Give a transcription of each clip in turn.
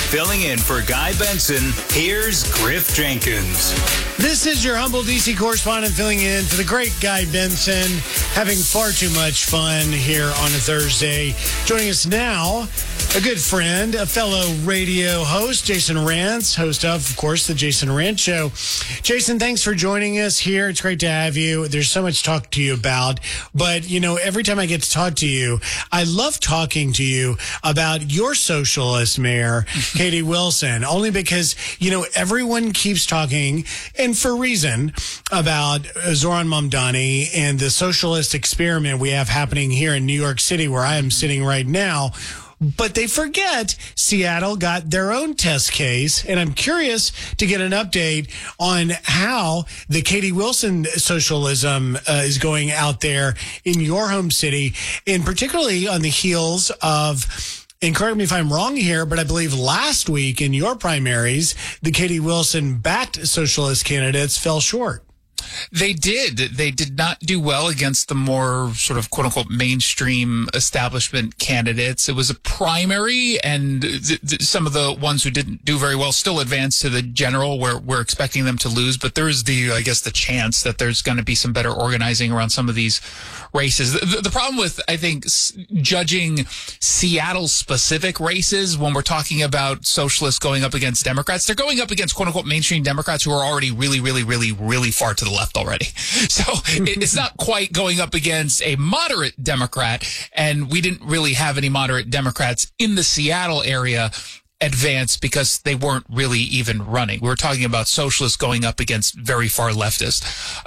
Filling in for Guy Benson, here's Griff Jenkins. This is your humble DC correspondent filling in for the great Guy Benson, having far too much fun here on a Thursday. Joining us now, a good friend, a fellow radio host, Jason Rantz, host of course, the Jason Rantz Show. Jason, thanks for joining us here. It's great to have you. There's so much to talk to you about, but every time I get to talk to you, I love talking to you about your socialist mayor, Katie Wilson, only because, everyone keeps talking, and for reason, about Zohran Mamdani and the socialist experiment we have happening here in New York City, where I am sitting right now. But they forget Seattle got their own test case, and I'm curious to get an update on how the Katie Wilson socialism is going out there in your home city, and particularly on the heels of, and correct me if I'm wrong here, but I believe last week in your primaries, the Katie Wilson-backed socialist candidates fell short. They did. They did not do well against the more sort of quote-unquote mainstream establishment candidates. It was a primary, and some of the ones who didn't do very well still advanced to the general, where we're expecting them to lose. But there is the chance that there's going to be some better organizing around some of these races. The problem with, I think, judging Seattle-specific races when we're talking about socialists going up against Democrats, they're going up against quote-unquote mainstream Democrats who are already really, really, really, really far to the left already. So it's not quite going up against a moderate Democrat, and we didn't really have any moderate Democrats in the Seattle area advance because they weren't really even running. We were talking about socialists going up against very far leftists.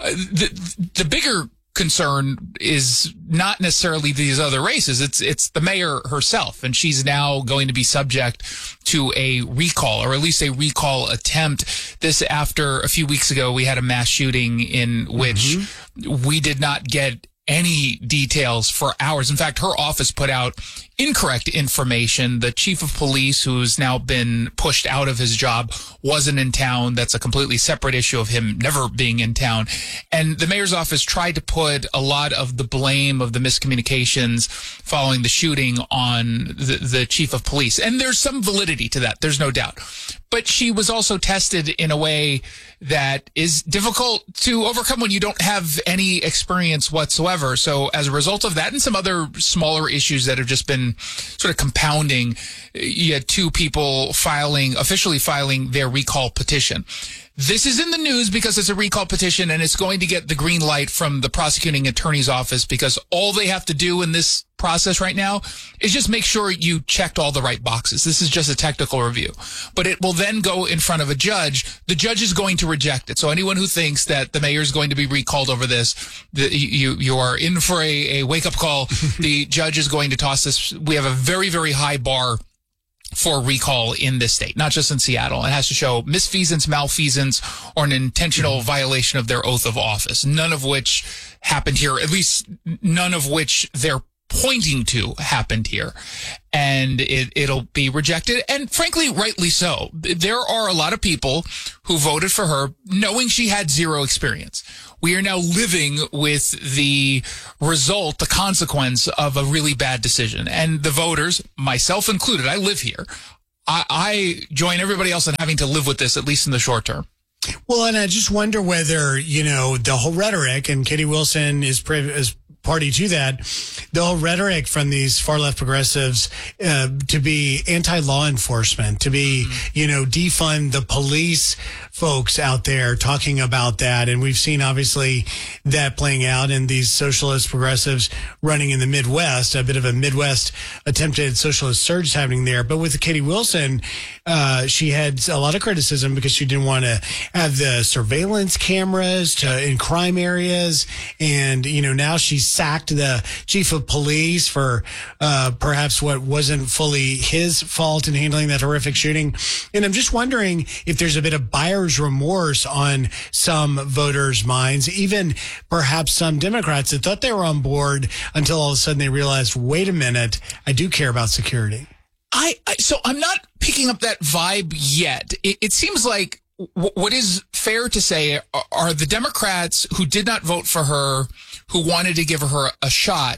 The bigger concern is not necessarily these other races. It's the mayor herself, and she's now going to be subject to a recall, or at least a recall attempt. This after a few weeks ago, we had a mass shooting in which we did not get any details for hours. In fact, her office put out incorrect information. The chief of police, who's now been pushed out of his job, wasn't in town. That's a completely separate issue of him never being in town. And the mayor's office tried to put a lot of the blame of the miscommunications following the shooting on the chief of police. And there's some validity to that. There's no doubt. But she was also tested in a way that is difficult to overcome when you don't have any experience whatsoever. So as a result of that and some other smaller issues that have just been sort of compounding, you had two people officially filing their recall petition. This is in the news because it's a recall petition, and it's going to get the green light from the prosecuting attorney's office, because all they have to do in this process right now is just make sure you checked all the right boxes. This is just a technical review. But it will then go in front of a judge. The judge is going to reject it. So anyone who thinks that the mayor is going to be recalled over this, you are in for a wake-up call. The judge is going to toss this. We have a very, very high bar for recall in this state, not just in Seattle. It has to show misfeasance, malfeasance, or an intentional violation of their oath of office, none of which happened here, at least none of which they're pointing to happened here. And it'll be rejected. And frankly, rightly so. There are a lot of people who voted for her knowing she had zero experience. We are now living with the result, the consequence of a really bad decision. And the voters, myself included, I live here. I join everybody else in having to live with this, at least in the short term. Well, and I just wonder whether, the whole rhetoric, and Katie Wilson is party to that, the whole rhetoric from these far left progressives to be anti-law enforcement, to be, defund the police folks out there talking about that. And we've seen obviously that playing out in these socialist progressives running in the Midwest, a bit of a Midwest attempted socialist surge happening there. But with Katie Wilson, she had a lot of criticism because she didn't want to have the surveillance cameras in crime areas. And, now she's sacked the chief of police for perhaps what wasn't fully his fault in handling that horrific shooting. And I'm just wondering if there's a bit of buyer's remorse on some voters' minds, even perhaps some Democrats that thought they were on board until all of a sudden they realized, wait a minute, I do care about security. So I'm not picking up that vibe yet. It seems like what is fair to say are the Democrats who did not vote for her, who wanted to give her a shot,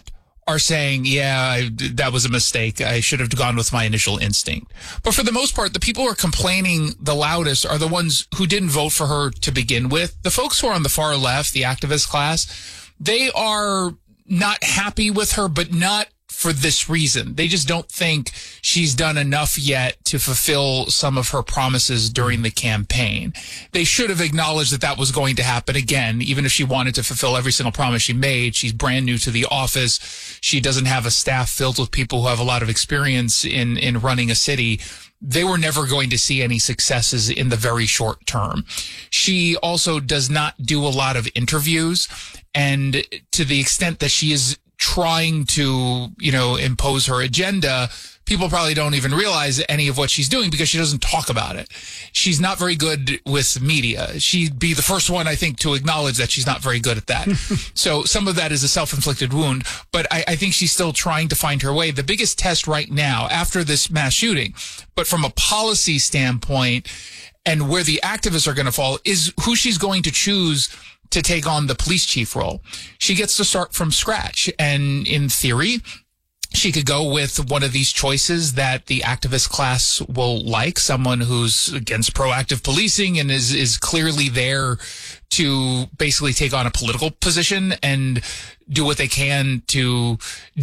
are saying, yeah, that was a mistake. I should have gone with my initial instinct. But for the most part, the people who are complaining the loudest are the ones who didn't vote for her to begin with. The folks who are on the far left, the activist class, they are not happy with her, but not for this reason. They just don't think she's done enough yet to fulfill some of her promises during the campaign. They should have acknowledged that that was going to happen again, even if she wanted to fulfill every single promise she made. She's brand new to the office. She doesn't have a staff filled with people who have a lot of experience in running a city. They were never going to see any successes in the very short term. She also does not do a lot of interviews, and to the extent that she is trying to, impose her agenda, people probably don't even realize any of what she's doing because she doesn't talk about it. She's not very good with media. She'd be the first one, I think, to acknowledge that she's not very good at that. So some of that is a self-inflicted wound, but I think she's still trying to find her way. The biggest test right now, after this mass shooting, but from a policy standpoint and where the activists are going to fall, is who she's going to choose to take on the police chief role. She gets to start from scratch. And in theory, she could go with one of these choices that the activist class will like, someone who's against proactive policing and is clearly there to basically take on a political position and do what they can to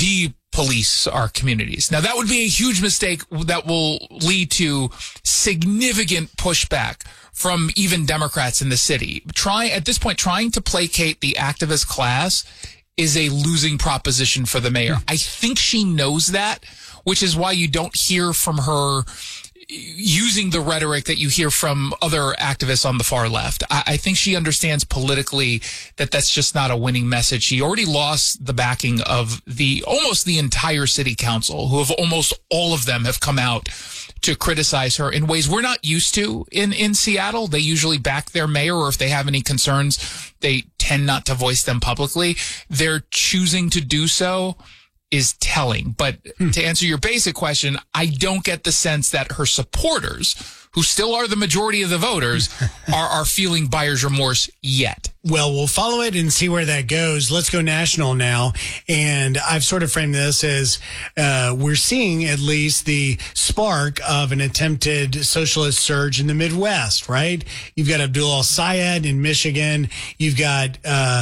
police our communities. Now, that would be a huge mistake that will lead to significant pushback from even Democrats in the city. At this point, trying to placate the activist class is a losing proposition for the mayor. I think she knows that, which is why you don't hear from her using the rhetoric that you hear from other activists on the far left. I think she understands politically that that's just not a winning message. She already lost the backing of almost the entire city council, who have almost all of them have come out to criticize her in ways we're not used to in Seattle. They usually back their mayor, or if they have any concerns, they tend not to voice them publicly. They're choosing to do so is telling. But to answer your basic question, I don't get the sense that her supporters, who still are the majority of the voters, are feeling buyer's remorse yet. Well, we'll follow it and see where that goes. Let's go national now. And I've sort of framed this as we're seeing at least the spark of an attempted socialist surge in the Midwest, right? You've got Abdul El-Sayed in Michigan. You've got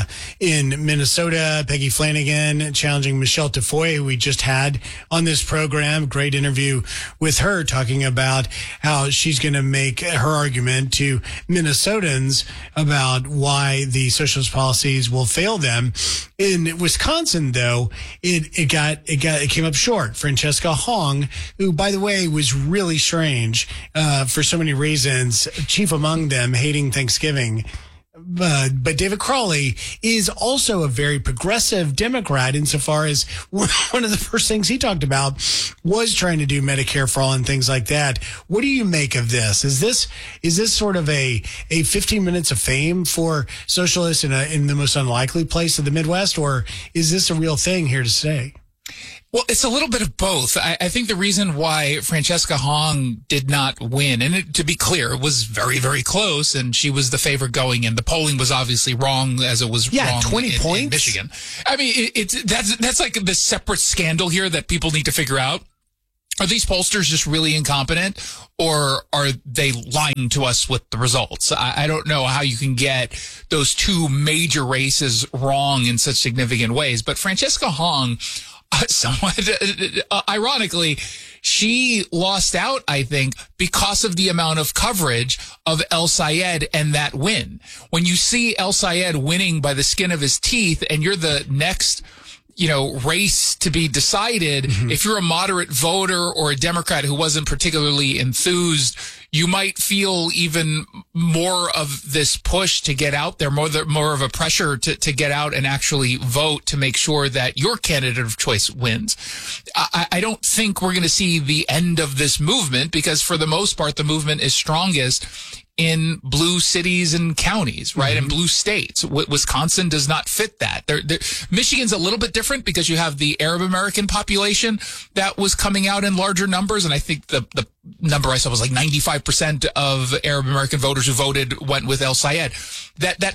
in Minnesota, Peggy Flanagan challenging Michelle Tafoya, who we just had on this program. Great interview with her talking about how she's going to make her argument to Minnesotans about why the socialist policies will fail them. In Wisconsin, though, it came up short. Francesca Hong, who, by the way, was really strange for so many reasons, chief among them hating Thanksgiving. But David Crowley is also a very progressive Democrat insofar as one of the first things he talked about was trying to do Medicare for all and things like that. What do you make of this? Is this sort of a 15 minutes of fame for socialists in the most unlikely place of the Midwest, or is this a real thing here to stay? Well, it's a little bit of both. I think the reason why Francesca Hong did not win, and to be clear, it was very, very close, and she was the favorite going in. The polling was obviously wrong, as it was wrong 20 points in Michigan. I mean, that's like the separate scandal here that people need to figure out. Are these pollsters just really incompetent, or are they lying to us with the results? I don't know how you can get those two major races wrong in such significant ways, but Francesca Hong, somewhat ironically, she lost out, I think, because of the amount of coverage of El-Sayed and that win. When you see El-Sayed winning by the skin of his teeth and you're the next race to be decided, if you're a moderate voter or a Democrat who wasn't particularly enthused, you might feel even more of this push to get out there, more of a pressure to get out and actually vote to make sure that your candidate of choice wins. I don't think we're going to see the end of this movement because for the most part, the movement is strongest in blue cities and counties, right? And blue states. Wisconsin does not fit that. Michigan's a little bit different because you have the Arab American population that was coming out in larger numbers. And I think the number I saw was like 95% of Arab American voters who voted went with El-Sayed. That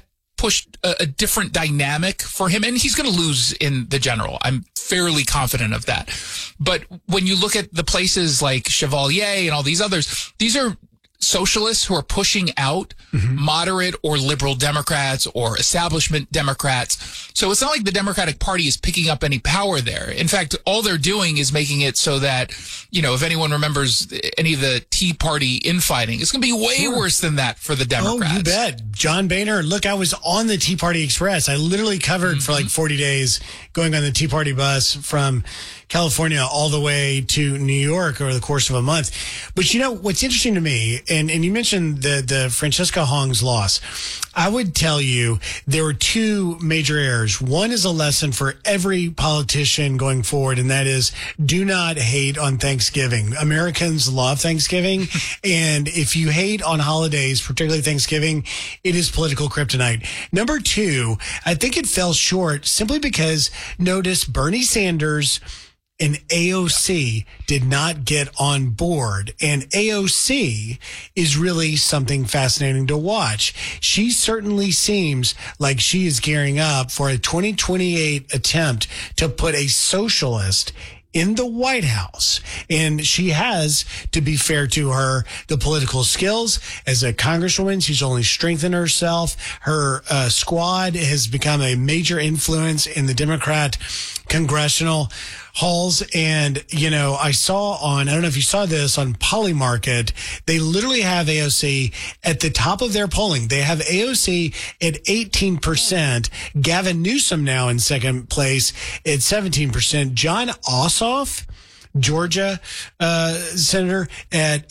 push a different dynamic for him, and he's going to lose in the general. I'm fairly confident of that. But when you look at the places like Chevalier and all these others, these are socialists who are pushing out moderate or liberal Democrats or establishment Democrats. So it's not like the Democratic Party is picking up any power there. In fact, all they're doing is making it so that, if anyone remembers any of the Tea Party infighting, it's going to be way worse than that for the Democrats. Oh, you bet. John Boehner, look, I was on the Tea Party Express. I literally covered for like 40 days going on the Tea Party bus from California all the way to New York over the course of a month. But what's interesting to me, and you mentioned the Francesca Hong's loss. I would tell you there were two major errors. One is a lesson for every politician going forward, and that is do not hate on Thanksgiving. Americans love Thanksgiving, and if you hate on holidays, particularly Thanksgiving, it is political kryptonite. Number two, I think it fell short simply because notice Bernie Sanders and AOC did not get on board. And AOC is really something fascinating to watch. She certainly seems like she is gearing up for a 2028 attempt to put a socialist in the White House. And she has, to be fair to her, the political skills. As a congresswoman, she's only strengthened herself. Her squad has become a major influence in the Democrat congressional halls. And, I saw I don't know if you saw this on Polymarket, they literally have AOC at the top of their polling. They have AOC at 18%, Gavin Newsom now in second place at 17%, John Ossoff, Georgia senator, at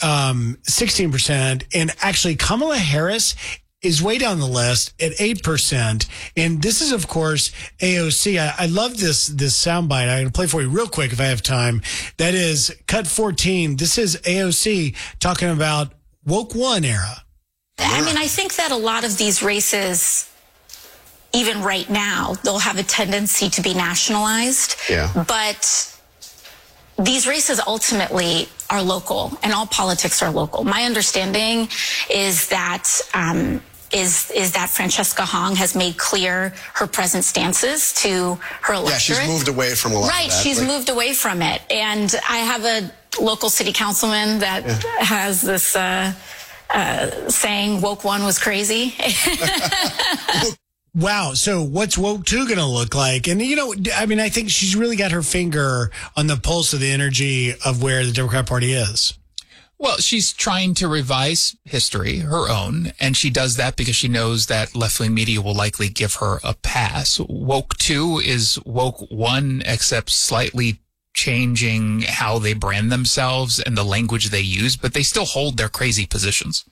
16%, and actually Kamala Harris is way down the list at 8%. And this is, of course, AOC. I love this soundbite. I'm going to play for you real quick if I have time. That is cut 14. This is AOC talking about woke one era. I think that a lot of these races, even right now, they'll have a tendency to be nationalized. Yeah. But these races ultimately are local, and all politics are local. My understanding is that is that Francesca Hong has made clear her present stances to her electorate. Yeah, she's moved away from a lot of that. Right, she's moved away from it. And I have a local city councilman that has this saying, woke one was crazy. Wow. So what's woke 2 going to look like? And, I think she's really got her finger on the pulse of the energy of where the Democrat Party is. Well, she's trying to revise history, her own, and she does that because she knows that left-wing media will likely give her a pass. Woke 2 is woke 1, except slightly changing how they brand themselves and the language they use, but they still hold their crazy positions.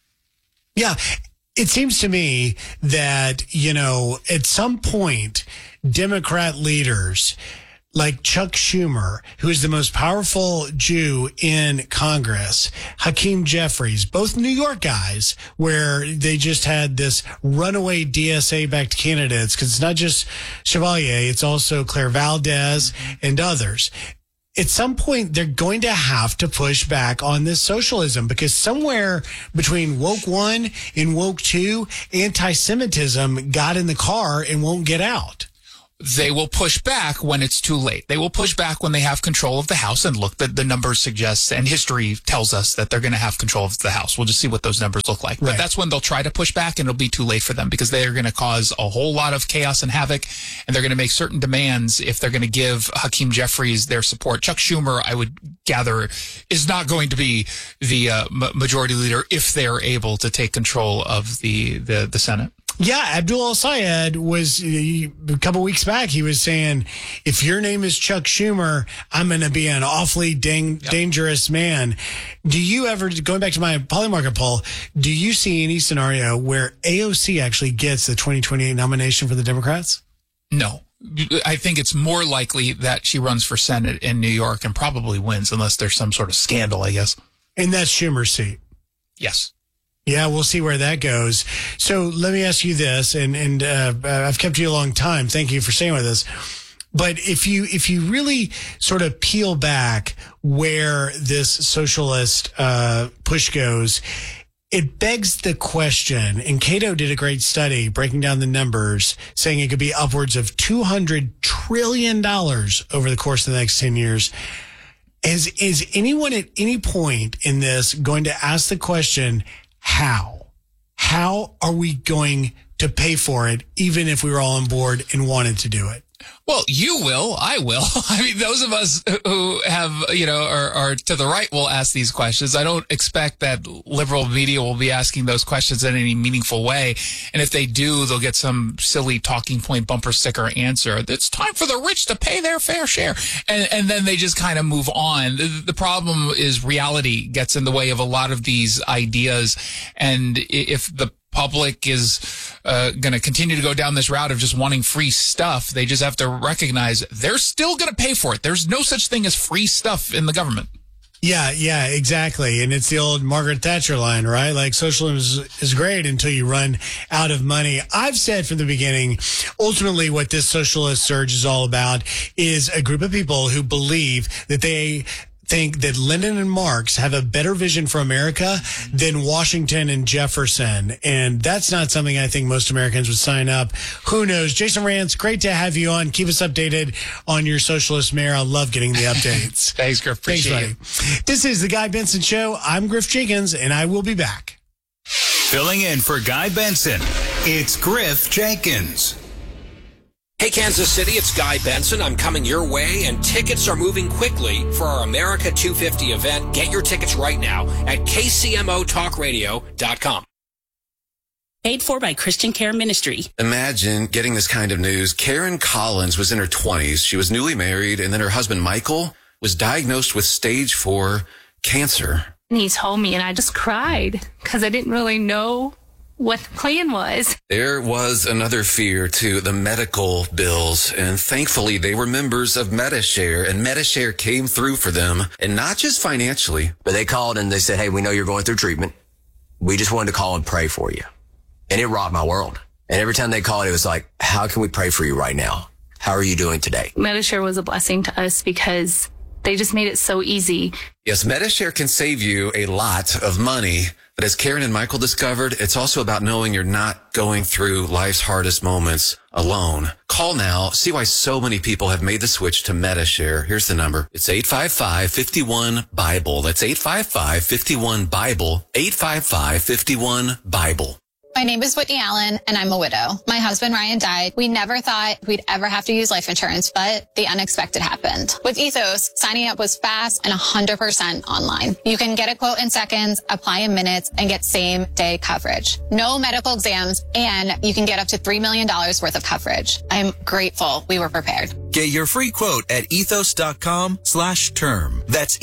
Yeah. It seems to me that, at some point, Democrat leaders like Chuck Schumer, who is the most powerful Jew in Congress, Hakeem Jeffries, both New York guys, where they just had this runaway DSA-backed candidates, because it's not just Chevalier, it's also Claire Valdez and others. At some point, they're going to have to push back on this socialism, because somewhere between woke 1 and woke 2, anti-Semitism got in the car and won't get out. They will push back when it's too late. They will push back when they have control of the House. And look, the numbers suggest, and history tells us that they're going to have control of the House. We'll just see what those numbers look like. But that's when they'll try to push back, and it'll be too late for them, because they are going to cause a whole lot of chaos and havoc, and they're going to make certain demands if they're going to give Hakeem Jeffries their support. Chuck Schumer, I would gather, is not going to be the majority leader if they're able to take control of the Senate. Yeah, Abdul Al-Sayed was, a couple weeks back, he was saying, if your name is Chuck Schumer, I'm going to be an awfully dangerous man. Do you ever, going back to my Polymarket poll, do you see any scenario where AOC actually gets the 2028 nomination for the Democrats? No. I think it's more likely that she runs for Senate in New York and probably wins, unless there's some sort of scandal, I guess. And that's Schumer's seat. Yes. Yeah, we'll see where that goes. So let me ask you this, and I've kept you a long time. Thank you for staying with us. But if you really sort of peel back where this socialist push goes, it begs the question, and Cato did a great study breaking down the numbers, saying it could be upwards of $200 trillion over the course of the next 10 years. Is anyone at any point in this going to ask the question, how? How are we going to pay for it, even if we were all on board and wanted to do it? Well, you will. I will. I mean, those of us who have, are to the right will ask these questions. I don't expect that liberal media will be asking those questions in any meaningful way. And if they do, they'll get some silly talking point bumper sticker answer. It's time for the rich to pay their fair share. And then they just kind of move on. The problem is reality gets in the way of a lot of these ideas. And if the public is going to continue to go down this route of just wanting free stuff, they just have to recognize they're still going to pay for it. There's no such thing as free stuff in the government. Yeah, exactly. And it's the old Margaret Thatcher line, right? Like, socialism is great until you run out of money. I've said from the beginning, ultimately what this socialist surge is all about is a group of people who believe that they think that Lenin and Marx have a better vision for America than Washington and Jefferson. And that's not something I think most Americans would sign up. Who knows? Jason Rance, great to have you on. Keep us updated on your socialist mayor. I love getting the updates. Thanks, Griff. Appreciate it. This is The Guy Benson Show. I'm Griff Jenkins, and I will be back. Filling in for Guy Benson, it's Griff Jenkins. Hey, Kansas City, it's Guy Benson. I'm coming your way, and tickets are moving quickly for our America 250 event. Get your tickets right now at KCMOTalkRadio.com. Paid for by Christian Care Ministry. Imagine getting this kind of news. Karen Collins was in her 20s. She was newly married, and then her husband, Michael, was diagnosed with stage 4 cancer. And he told me, and I just cried because I didn't really know what the plan was. There was another fear to the medical bills, and thankfully they were members of Medi-Share, and Medi-Share came through for them, and not just financially. But they called and they said, hey, we know you're going through treatment. We just wanted to call and pray for you. And it rocked my world. And every time they called, it was like, how can we pray for you right now? How are you doing today? Medi-Share was a blessing to us because they just made it so easy. Yes, Medi-Share can save you a lot of money. But as Karen and Michael discovered, it's also about knowing you're not going through life's hardest moments alone. Call now. See why so many people have made the switch to Medi-Share. Here's the number. It's 855-51-BIBLE. That's 855-51-BIBLE. 855-51-BIBLE. My name is Whitney Allen, and I'm a widow. My husband, Ryan, died. We never thought we'd ever have to use life insurance, but the unexpected happened. With Ethos, signing up was fast and 100% online. You can get a quote in seconds, apply in minutes, and get same-day coverage. No medical exams, and you can get up to $3 million worth of coverage. I'm grateful we were prepared. Get your free quote at ethos.com/term. That's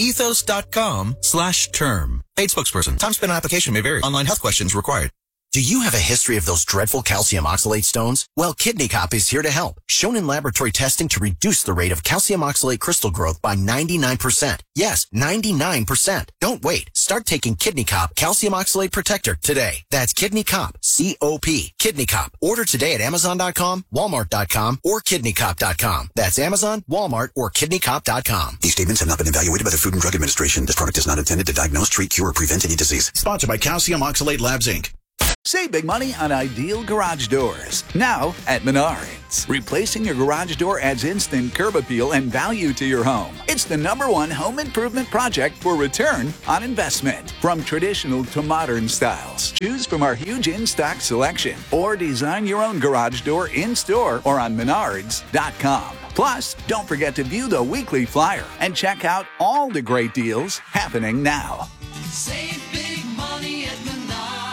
ethos.com/term. Paid spokesperson. Time spent on application may vary. Online health questions required. Do you have a history of those dreadful calcium oxalate stones? Well, Kidney Cop is here to help. Shown in laboratory testing to reduce the rate of calcium oxalate crystal growth by 99%. Yes, 99%. Don't wait. Start taking Kidney Cop Calcium Oxalate Protector today. That's Kidney Cop, C-O-P. Kidney Cop. Order today at Amazon.com, Walmart.com, or KidneyCop.com. That's Amazon, Walmart, or KidneyCop.com. These statements have not been evaluated by the Food and Drug Administration. This product is not intended to diagnose, treat, cure, or prevent any disease. Sponsored by Calcium Oxalate Labs, Inc. Save big money on ideal garage doors. Now at Menards. Replacing your garage door adds instant curb appeal and value to your home. It's the #1 home improvement project for return on investment. From traditional to modern styles. Choose from our huge in-stock selection or design your own garage door in-store or on Menards.com. Plus, don't forget to view the weekly flyer and check out all the great deals happening now. Save big money at Menards.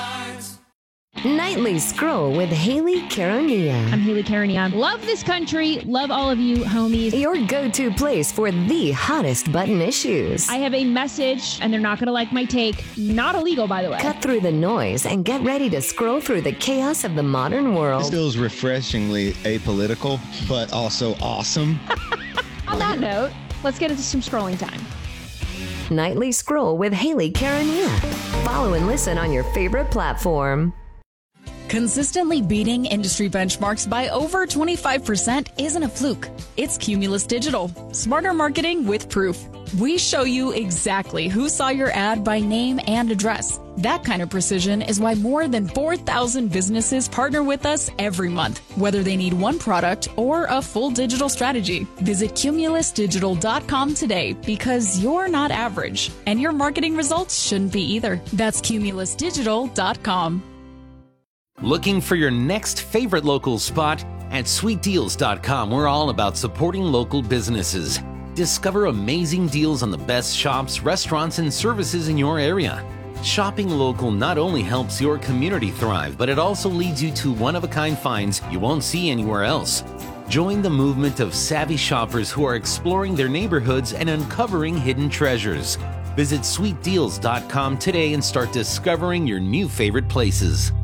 Nightly Scroll with Haley Caronia. I'm Haley Caronia. Love this country. Love all of you, homies. Your go-to place for the hottest button issues. I have a message, and they're not going to like my take. Not illegal, by the way. Cut through the noise and get ready to scroll through the chaos of the modern world. This feels refreshingly apolitical, but also awesome. On that note, let's get into some scrolling time. Nightly Scroll with Haley Caronia. Follow and listen on your favorite platform. Consistently beating industry benchmarks by over 25% isn't a fluke. It's Cumulus Digital. Smarter marketing with proof. We show you exactly who saw your ad by name and address. That kind of precision is why more than 4,000 businesses partner with us every month, whether they need one product or a full digital strategy. Visit cumulusdigital.com today because you're not average, and your marketing results shouldn't be either. That's cumulusdigital.com. Looking for your next favorite local spot? At sweetdeals.com, we're all about supporting local businesses. Discover amazing deals on the best shops, restaurants, and services in your area. Shopping local not only helps your community thrive, but it also leads you to one-of-a-kind finds you won't see anywhere else. Join the movement of savvy shoppers who are exploring their neighborhoods and uncovering hidden treasures. Visit sweetdeals.com today and start discovering your new favorite places.